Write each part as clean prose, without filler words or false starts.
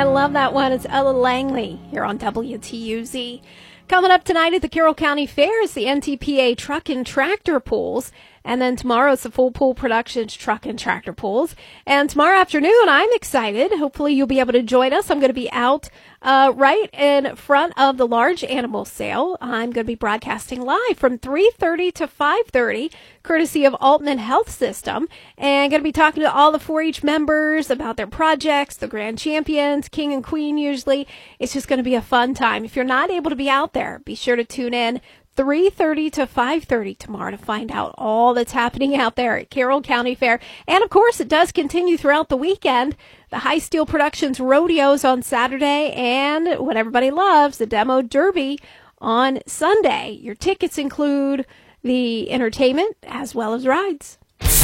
I love that one. It's Ella Langley here on WTUZ. Coming up tonight at the Carroll County Fair is the NTPA Truck and Tractor Pulls. And then tomorrow it's the Full Pool Productions Truck and Tractor Pulls. And tomorrow afternoon, I'm excited. Hopefully you'll be able to join us. I'm going to be out right in front of the large animal sale. I'm going to be broadcasting live from 3:30 to 5:30, courtesy of Altman Health System. And going to be talking to all the 4-H members about their projects, the grand champions, king and queen usually. It's just going to be a fun time. If you're not able to be out there, be sure to tune in 3:30 to 5:30 tomorrow to find out all that's happening out there at Carroll County Fair. And, of course, it does continue throughout the weekend. The High Steel Productions Rodeos on Saturday and what everybody loves, the Demo Derby on Sunday. Your tickets include the entertainment as well as rides.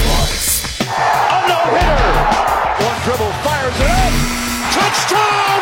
Slice. A no-hitter. One dribble, fires it up. Touchdown!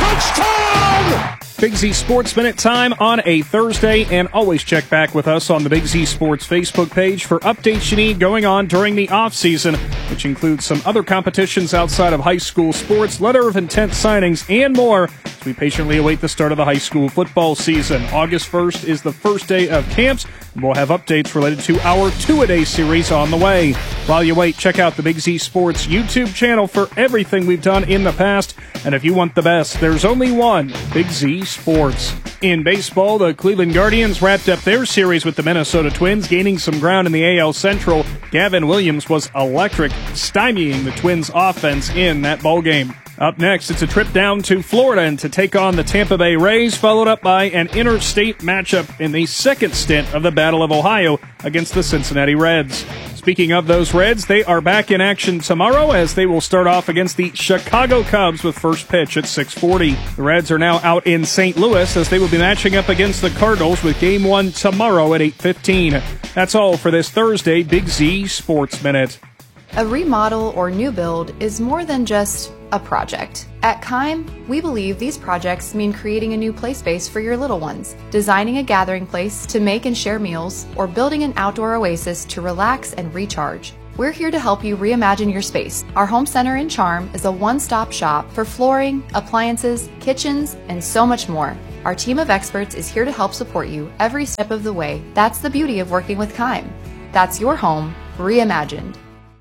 Touchdown! Big Z Sports Minute time on a Thursday, and always check back with us on the Big Z Sports Facebook page for updates you need going on during the off-season, which includes some other competitions outside of high school sports, letter of intent signings, and more as we patiently await the start of the high school football season. August 1st is the first day of camps, and we'll have updates related to our two-a-day series on the way. While you wait, check out the Big Z Sports YouTube channel for everything we've done in the past, and if you want the best, there's only one, Big Z Sports. In baseball, the Cleveland Guardians wrapped up their series with the Minnesota Twins, gaining some ground in the AL Central. Gavin Williams was electric, stymieing the Twins' offense in that ballgame. Up next, it's a trip down to Florida and to take on the Tampa Bay Rays, followed up by an interstate matchup in the second stint of the Battle of Ohio against the Cincinnati Reds. Speaking of those Reds, they are back in action tomorrow as they will start off against the Chicago Cubs with first pitch at 6:40. The Reds are now out in St. Louis as they will be matching up against the Cardinals with Game 1 tomorrow at 8:15. That's all for this Thursday Big Z Sports Minute. A remodel or new build is more than just a project. At Keim, we believe these projects mean creating a new play space for your little ones, designing a gathering place to make and share meals, or building an outdoor oasis to relax and recharge. We're here to help you reimagine your space. Our home center in Charm is a one-stop shop for flooring, appliances, kitchens, and so much more. Our team of experts is here to help support you every step of the way. That's the beauty of working with Keim. That's your home reimagined.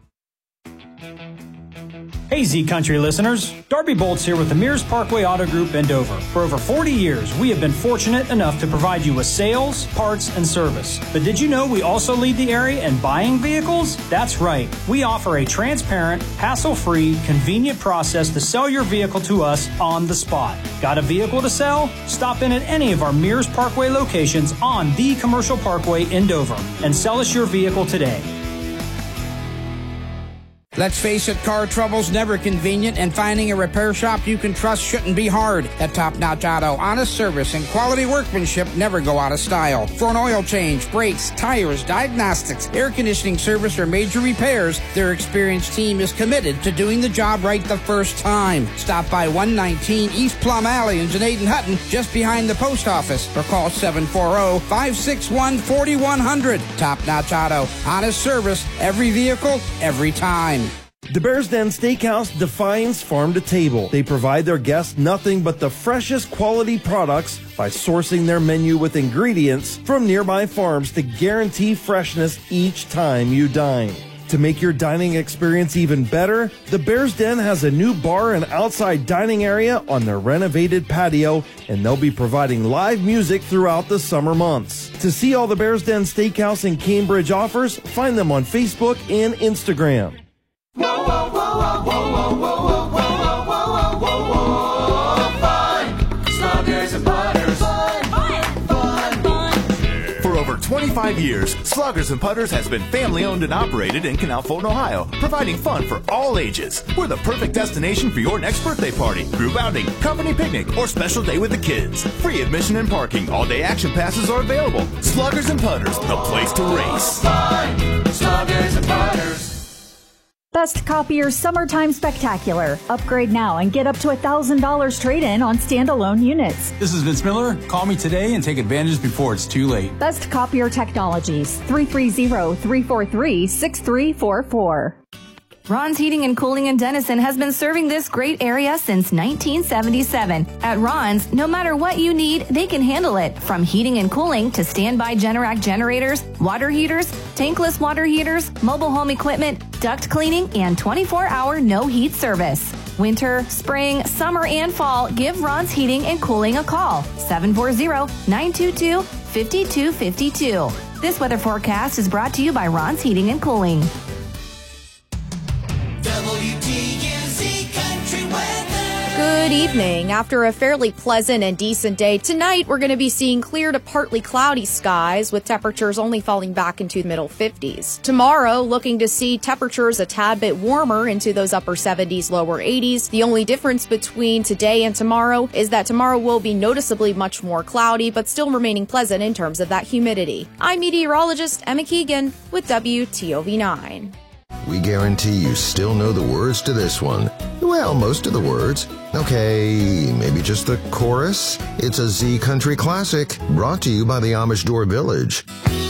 Hey Z Country listeners, Darby Bolts here with the Mears Parkway Auto Group in Dover. For over 40 years, we have been fortunate enough to provide you with sales, parts, and service. But did you know we also lead the area in buying vehicles? That's right. We offer a transparent, hassle-free, convenient process to sell your vehicle to us on the spot. Got a vehicle to sell? Stop in at any of our Mears Parkway locations on the Commercial Parkway in Dover and sell us your vehicle today. Let's face it, car trouble's never convenient, and finding a repair shop you can trust shouldn't be hard. At Top Notch Auto, honest service and quality workmanship never go out of style. For an oil change, brakes, tires, diagnostics, air conditioning service, or major repairs, their experienced team is committed to doing the job right the first time. Stop by 119 East Plum Alley in Janaden Hutton, just behind the post office, or call 740-561-4100. Top Notch Auto, honest service, every vehicle, every time. The Bears Den Steakhouse defines farm to table. They provide their guests nothing but the freshest quality products by sourcing their menu with ingredients from nearby farms to guarantee freshness each time you dine. To make your dining experience even better, the Bears Den has a new bar and outside dining area on their renovated patio, and they'll be providing live music throughout the summer months. To see all the Bears Den Steakhouse and Cambridge offers, find them on Facebook and Instagram. Whoa, whoa, whoa, whoa, whoa, whoa, whoa, whoa, whoa, whoa, whoa, whoa, fun, Sluggers and Putters, fun, fun, fun. For over 25 years, Sluggers and Putters has been family-owned and operated in Canal Fulton, Ohio, providing fun for all ages. We're the perfect destination for your next birthday party, group outing, company picnic, or special day with the kids. Free admission and parking, all-day action passes are available. Sluggers and Putters, the place to race. Fun, Sluggers and Putters. Best Copier Summertime Spectacular. Upgrade now and get up to $1,000 trade-in on standalone units. This is Vince Miller. Call me today and take advantage before it's too late. Best Copier Technologies. 330-343-6344. Ron's Heating and Cooling in Denison has been serving this great area since 1977. At Ron's, no matter what you need, they can handle it. From heating and cooling to standby Generac generators, water heaters, tankless water heaters, mobile home equipment, duct cleaning, and 24-hour no-heat service. Winter, spring, summer, and fall, give Ron's Heating and Cooling a call. 740-922-5252. This weather forecast is brought to you by Ron's Heating and Cooling. WTUZ Country Weather. Good evening. After a fairly pleasant and decent day, tonight we're going to be seeing clear to partly cloudy skies with temperatures only falling back into the middle 50s. Tomorrow, looking to see temperatures a tad bit warmer into those upper 70s, lower 80s. The only difference between today and tomorrow is that tomorrow will be noticeably much more cloudy, but still remaining pleasant in terms of that humidity. I'm meteorologist Emma Keegan with WTOV9. We guarantee you still know the words to this one. Well, most of the words. Okay, maybe just the chorus. It's a Z Country classic, brought to you by the Amish Door Village.